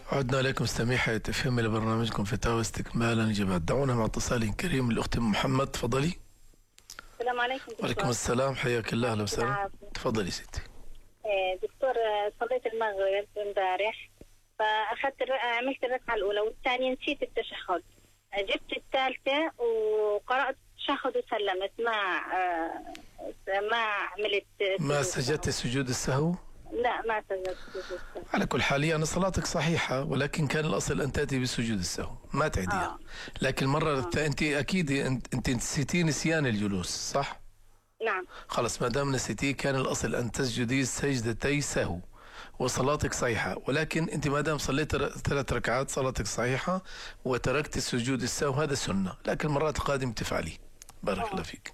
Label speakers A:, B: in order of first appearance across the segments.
A: عدنا إليكم مستمعي حياة FM لبرنامجكم فتاوى استكمالا إجابات. دعونا مع اتصال كريم الأخت محمد، تفضلي.
B: السلام عليكم دكتور.
A: وعليكم السلام، حياك الله، أهلا وسهلا. تفضلي ستي.
B: دكتور، صليت المغرب امبارح، عملت الركعة الأولى والثانية، نسيت التشهد. جبت الثالثة وقرأت التشهد وسلمت، ما عملت
A: ما سجدت سجود السهو؟
B: لا، ما سجدت سجود السهو.
A: على كل حال أنا صلاتك صحيحة، ولكن كان الأصل أن تأتي بسجود السهو، ما تعديها. لكن المرة أنت أكيد أنت نسيتي نسيان الجلوس، صح؟
B: نعم.
A: خلاص، ما دام نسيتي كان الأصل أن تسجدي سجدتي سهو وصلاتك صحيحة، ولكن أنت ما دام صليت 3 ركعات صلاتك صحيحة وتركت السجود السهو، هذا سنة، لكن المرات القادمة تفعلي. بارك الله فيك.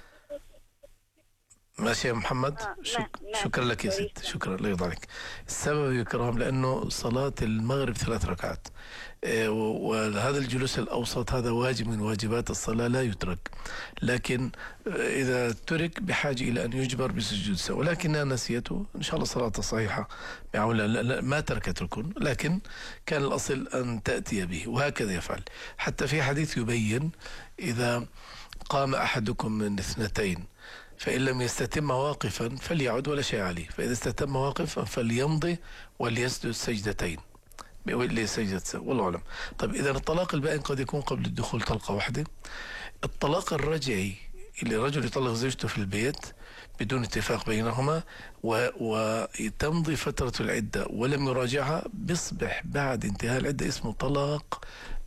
A: ماشي يا محمد. شكرا لك يا ست، شكرا، الله يرضى عليك. السبب يا كرام لأنه صلاة المغرب 3 ركعات، وهذا الجلوس الأوسط هذا واجب من واجبات الصلاة لا يترك، لكن إذا ترك بحاجة إلى أن يجبر بسجود السهو، ولكنها نسيته، إن شاء الله صلاته صحيحة ما تركت ركن، لكن كان الأصل أن تأتي به، وهكذا يفعل. حتى في حديث يبين إذا قام أحدكم من 2 فإن لم يستتم واقفا فليعد ولا شيء عليه، فإذا استتم واقفا فليمضي وليسجد سجدتين سجدة سهو، والله أعلم. طيب إذا الطلاق البائن قد يكون قبل الدخول طلقة واحدة. الطلاق الرجعي اللي رجل يطلق زوجته في البيت بدون اتفاق بينهما وتمضي فترة العدة ولم يراجعها، بيصبح بعد انتهاء العدة اسمه طلاق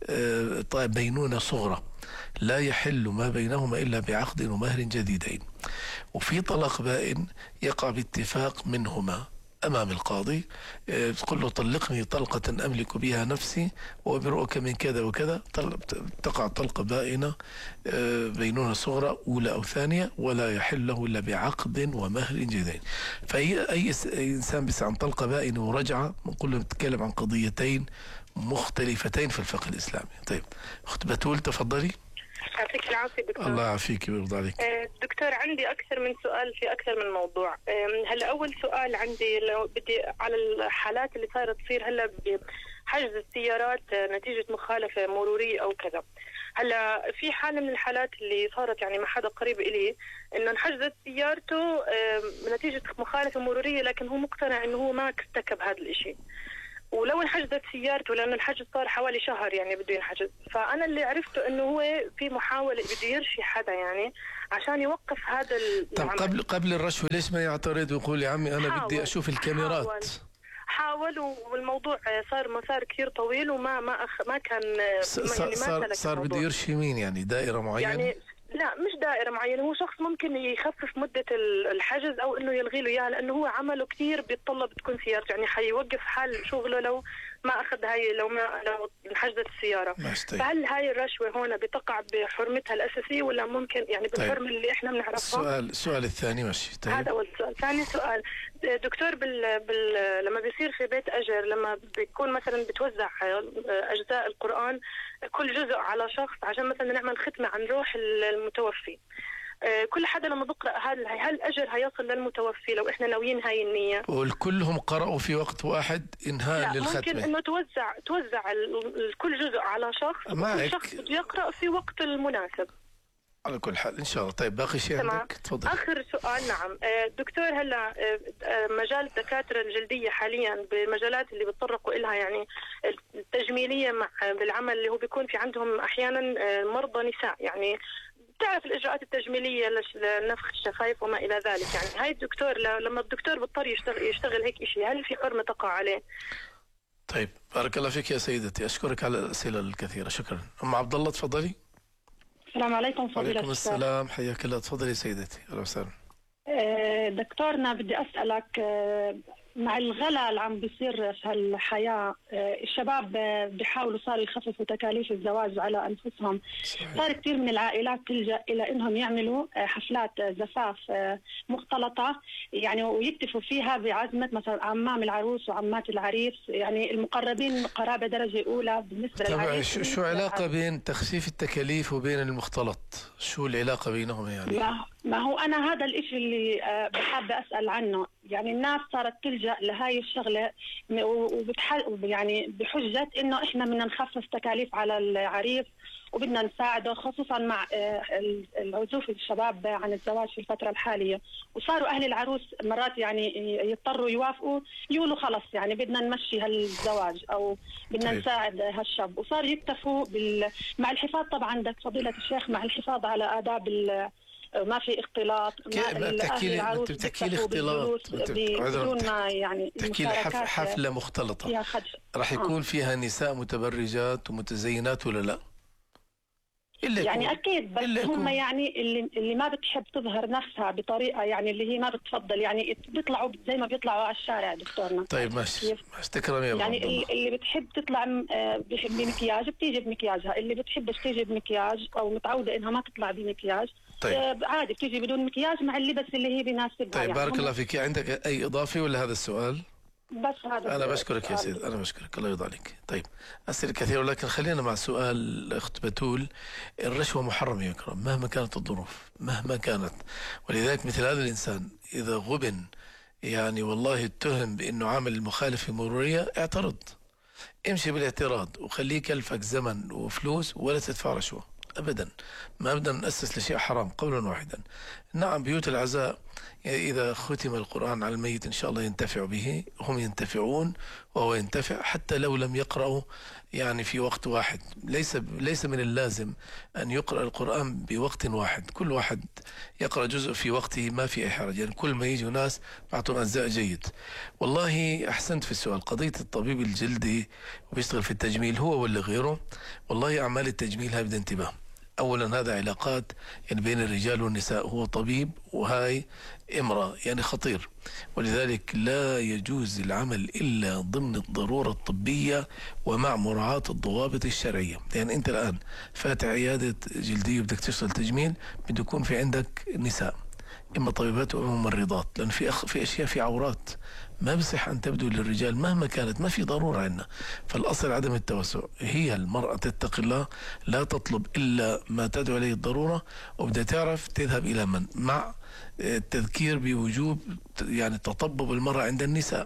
A: بينونة صغرى، لا يحل ما بينهما إلا بعقد ومهر جديدين. وفي طلاق بائن يقع باتفاق منهما أمام القاضي، تقول له طلقني طلقة أملك بها نفسي وبرؤك من كذا وكذا، تقع طلقة بائنة بينونة صغرى أولى أو ثانية، ولا يحل له إلا بعقد ومهر جديدين. فأي إنسان بس عن طلقة بائنة ورجعة نقول له نتكلم عن قضيتين مختلفتين في الفقه الإسلامي. طيب أخت بتول، تفضلي.
B: يعطيك العافية دكتور.
A: الله يعافيك ويرضى عليك.
B: دكتور، عندي أكثر من سؤال في أكثر من موضوع. هلا أول سؤال عندي، لو بدي على الحالات اللي صارت تصير هلا بحجز السيارات نتيجة مخالفة مرورية أو كذا. هلا في حالة من الحالات اللي صارت يعني مع حدا قريب إلي، إنه انحجزت سيارته نتيجة مخالفة مرورية، لكن هو مقتنع إنه هو ما ارتكب هذا الإشي، ولو انحجزت سيارته لأنه الحجز صار حوالي شهر يعني بده ينحجز. فأنا اللي عرفته إنه هو في محاولة بده يرشي حدا يعني عشان يوقف هذا العمل.
A: طب قبل الرشوة ليش ما يعترض ويقول يا عمي أنا بدي أشوف الكاميرات؟
B: حاول والموضوع صار مسار كثير طويل وما كان
A: صار بده يرشي مين يعني؟ دائرة معينة؟
B: يعني لا، مش دائرة معينة، هو شخص ممكن يخفف مدة الحجز أو إنه يلغي له إياها، لأنه هو عمله كتير بيتطلب تكون سيارته، يعني حيوقف حال شغله لو ما أخذ هاي، لو انحجزت السيارة. فهل هاي الرشوة هنا بتقع بحرمتها الأساسية ولا ممكن يعني بالحرمة اللي إحنا بنعرفها؟
A: السؤال الثاني ماشي. طيب.
B: هذا أول سؤال. ثاني سؤال دكتور، لما بيصير في بيت أجر، لما بيكون مثلا بتوزع أجزاء القرآن كل جزء على شخص عشان مثلا نعمل ختمة عن روح المتوفي، كل حدا لما بقرأ هل الأجر هيصل للمتوفي لو إحنا ناويين هاي النية؟
A: والكلهم قرأوا في وقت واحد إنهاء للختمة؟
B: ممكن إنه توزع كل جزء على شخص، كل شخص يقرأ في وقت المناسب.
A: على كل حال إن شاء الله. طيب باقي شيء عندك؟ تفضل.
B: آخر سؤال. نعم دكتور، هلا مجال الدكاترة الجلدية حاليا بالمجالات اللي بيتطرقوا إلها يعني التجميلية بالعمل، اللي هو بيكون في عندهم أحيانا مرضى نساء، يعني تعرف الإجراءات التجميلية لنفخ الشفايف وما إلى ذلك، يعني هاي الدكتور لما الدكتور بيضطر يشتغل هيك إشي، هل في حرمة تقع عليه؟
A: طيب بارك الله فيك يا سيدتي، أشكرك على الأسئلة الكثيرة، شكرا. أم عبد الله تفضلي.
C: السلام عليكم فضيلة الشيخ.
A: وعليكم السلام، حياك الله، تفضلي سيدتي. أهلا وسهلا.
C: دكتورنا بدي أسألك، مع الغلاء اللي عم بيصير في هالحياة، الشباب بيحاولوا صاروا يخففوا تكاليف الزواج على أنفسهم. صار كثير من العائلات تلجأ إلى إنهم يعملوا حفلات زفاف مختلطة، يعني ويكتفوا فيها بعزمة مثلا عمام العروس وعمات العريس، يعني المقربين قرابة درجة أولى بالنسبة للعريس.
A: شو علاقة بين تخفيف التكاليف وبين المختلط؟ شو العلاقة بينهم يعني؟
C: ما هو أنا هذا الإشي اللي بحب أسأل عنه. يعني الناس صارت تلجأ لهاي الشغلة يعني بحجة إنه إحنا بدنا نخفف تكاليف على العريس وبدنا نساعده، خصوصا مع العزوف الشباب عن الزواج في الفترة الحالية. وصاروا أهل العروس مرات يعني يضطروا يوافقوا، يقولوا خلص يعني بدنا نمشي هالزواج أو بدنا نساعد هالشاب، وصار يكتفوا مع الحفاظ طبعا فضيلة الشيخ، مع الحفاظ على آداب ما في اختلاط.
A: بتحكي لي اختلاط
C: بدون ما يعني
A: تحكي لي حفلة مختلطة راح يكون فيها نساء متبرجات ومتزينات ولا لا؟
C: يعني أكيد، بس هم يعني اللي ما بتحب تظهر نفسها بطريقة يعني اللي هي ما بتفضل، يعني بيطلعوا زي ما بيطلعوا على الشارع دكتورنا.
A: طيب ماشي تكرم يا
C: يعني اللي بتحب تطلع بمكياج بتيجي بمكياجها، اللي بتحبش تيجي بمكياج أو متعودة إنها ما تطلع بمكياج طيب عادي بتيجي بدون مكياج مع اللبس اللي هي بيناسبها.
A: طيب يعني بارك الله فيك. عندك أي إضافة ولا هذا السؤال؟
C: بس هذا
A: أنا بشكرك يا سيد، أنا بشكرك، الله يرضى عليك. طيب أسئلة كثيرة، ولكن خلينا مع سؤال أخت بتول. الرشوة محرمة يا إكرام مهما كانت الظروف، مهما كانت. ولذلك مثل هذا الإنسان إذا غبن يعني والله اتهم بأنه عامل مخالفة مرورية، اعترض، امشي بالاعتراض وخليه يكلفك زمن وفلوس ولا تدفع رشوة أبدا. ما بدنا نأسس لشيء حرام قولا واحدا. نعم بيوت العزاء إذا ختم القرآن على الميت إن شاء الله ينتفع به، هم ينتفعون وهو ينتفع حتى لو لم يقرأوا يعني في وقت واحد. ليس من اللازم أن يقرأ القرآن بوقت واحد، كل واحد يقرأ جزء في وقته، ما في أي حرج. يعني كل ما يجوا ناس بعطون أجزاء جيد. والله أحسنت في السؤال. قضية الطبيب الجلدي وبيشتغل في التجميل هو ولا غيره، والله أعمال التجميل هاي بدها انتباه. أولا هذا علاقات يعني بين الرجال والنساء، هو طبيب وهاي امرأة، يعني خطير. ولذلك لا يجوز العمل إلا ضمن الضرورة الطبية ومع مراعاة الضوابط الشرعية. يعني أنت الآن فاتح عيادة جلدية بدك تشتغل تجميل، بده يكون في عندك نساء إما طبيبات أو ممرضات، لأن في أشياء في عورات ما بصح أن تبدو للرجال مهما كانت، ما في ضرورة عندنا. فالأصل عدم التوسع. هي المرأة تتقي الله، لا تطلب إلا ما تدعو عليه الضرورة، وبدها تعرف تذهب إلى من، مع التذكير بوجوب يعني تطبب المرأة عند النساء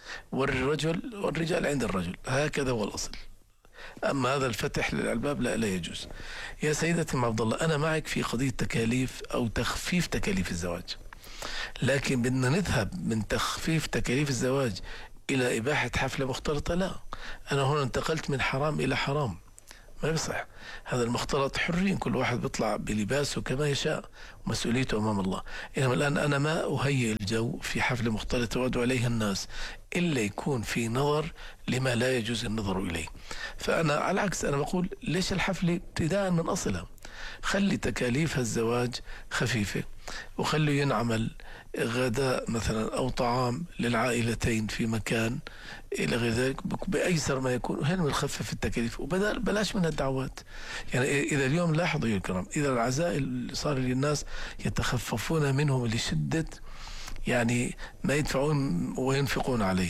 A: والرجال عند الرجل، هكذا هو الأصل. أما هذا الفتح للألباب لا يجوز. يا سيدتي عبد الله، أنا معك في قضية تكاليف أو تخفيف تكاليف الزواج، لكن بدنا نذهب من تخفيف تكاليف الزواج إلى إباحة حفلة مختلطة؟ لا، أنا هنا انتقلت من حرام إلى حرام، ما يصح. هذا المختلط حرين، كل واحد بيطلع بلباسه كما يشاء، مسؤوليته أمام الله. إنما الآن أنا ما أهيئ الجو في حفلة مختلطة وأدعو عليها الناس إلا يكون في نظر لما لا يجوز النظر إليه. فأنا على العكس، أنا بقول ليش الحفلة ابتداء من أصلها؟ خلي تكاليف الزواج خفيفة، وخلي ينعمل غداء مثلا أو طعام للعائلتين في مكان إلى غير ذلك بأيسر ما يكون، وهنا بنخفف التكاليف وبلاش من الدعوات. يعني إذا اليوم لاحظوا يا الكرام، إذا العزاء صار للناس يتخففون منهم لشدة يعني ما يدفعون وينفقون عليه.